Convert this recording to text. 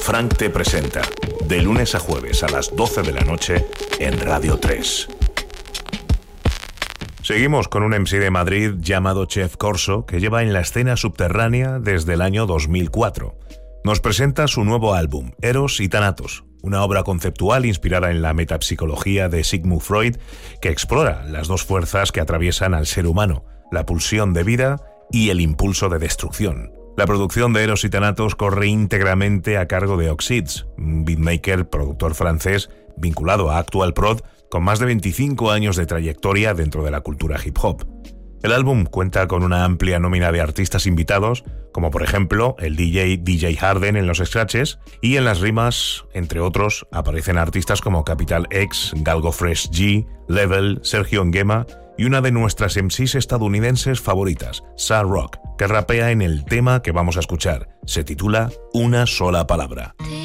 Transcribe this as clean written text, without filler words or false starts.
Frank te presenta, de lunes a jueves a las 12 de la noche en Radio 3. Seguimos con un MC de Madrid llamado Chef Corso, que lleva en la escena subterránea desde el año 2004. Nos presenta su nuevo álbum, Eros y Thanatos, una obra conceptual inspirada en la metapsicología de Sigmund Freud, que explora las dos fuerzas que atraviesan al ser humano, la pulsión de vida y el impulso de destrucción. La producción de Eros y Thanatos corre íntegramente a cargo de Oxids, un beatmaker, productor francés vinculado a Actual Prod, con más de 25 años de trayectoria dentro de la cultura hip hop. El álbum cuenta con una amplia nómina de artistas invitados, como por ejemplo el DJ Harden en los scratches, y en las rimas, entre otros, aparecen artistas como Capital X, Galgo Fresh G, Level, Sergio Nguema y una de nuestras MCs estadounidenses favoritas, Sa Rock, que rapea en el tema que vamos a escuchar. Se titula Una sola palabra.